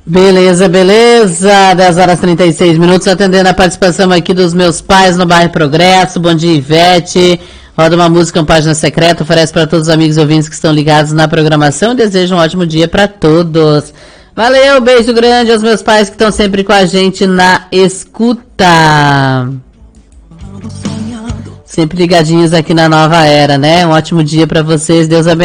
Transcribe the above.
Beleza, beleza. 10 horas e 36 minutos, atendendo a participação aqui dos meus pais no bairro Progresso. Bom dia, Ivete. Roda uma música, uma página secreta, oferece para todos os amigos e ouvintes que estão ligados na programação e desejo um ótimo dia para todos. Valeu, beijo grande aos meus pais que estão sempre com a gente na escuta. Sempre ligadinhos aqui na Nova Era, né? Um ótimo dia para vocês, Deus abençoe.